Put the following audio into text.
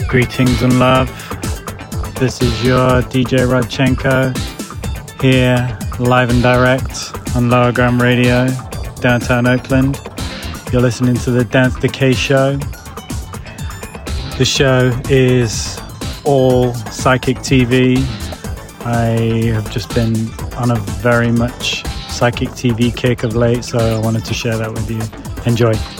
Greetings and love. This is your DJ Rodchenko here, live and direct on Lowergram Radio, downtown Oakland. You're listening to the Dance Decay Show. The show is all psychic TV. I have just been on a very much psychic TV kick of late, so I wanted to share that with you. Enjoy.